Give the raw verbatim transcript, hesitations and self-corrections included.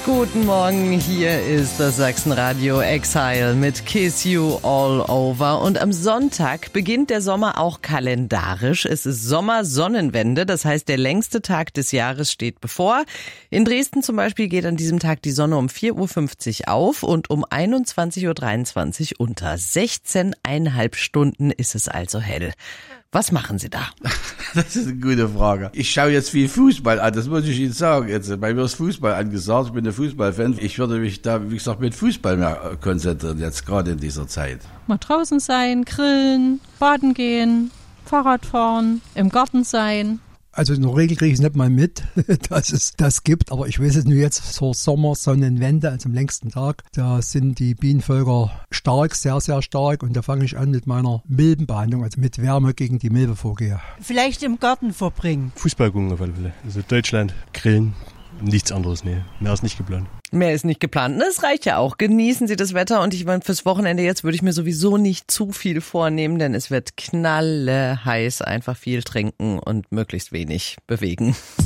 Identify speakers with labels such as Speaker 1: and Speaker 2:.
Speaker 1: Guten Morgen, hier ist das Sachsenradio Exile mit Kiss You All Over. Und am Sonntag beginnt der Sommer auch kalendarisch. Es ist Sommersonnenwende, das heißt, der längste Tag des Jahres steht bevor. In Dresden zum Beispiel geht an diesem Tag die Sonne um vier Uhr fünfzig auf und um einundzwanzig Uhr dreiundzwanzig unter. sechzehneinhalb Stunden ist es also hell. Was machen Sie da?
Speaker 2: Das ist eine gute Frage. Ich schaue jetzt viel Fußball an, das muss ich Ihnen sagen. Jetzt, bei mir ist Fußball angesagt, ich bin ein Fußballfan. Ich würde mich da, wie gesagt, mit Fußball mehr konzentrieren, jetzt gerade in dieser Zeit.
Speaker 3: Mal draußen sein, grillen, baden gehen, Fahrrad fahren, im Garten sein.
Speaker 4: Also in der Regel kriege ich es nicht mal mit, dass es das gibt, aber ich weiß es nur jetzt zur Sommersonnenwende, also am längsten Tag. Da sind die Bienenvölker stark, sehr, sehr stark und da fange ich an mit meiner Milbenbehandlung, also mit Wärme gegen die Milbe vorgehe.
Speaker 5: Vielleicht im Garten verbringen.
Speaker 6: Fußball gucken auf alle Fälle. Also Deutschland, grillen, nichts anderes, nee. Mehr ist nicht geplant.
Speaker 1: Mehr ist nicht geplant. Das reicht ja auch. Genießen Sie das Wetter und ich meine, fürs Wochenende jetzt würde ich mir sowieso nicht zu viel vornehmen, denn es wird knalleheiß. Einfach viel trinken und möglichst wenig bewegen.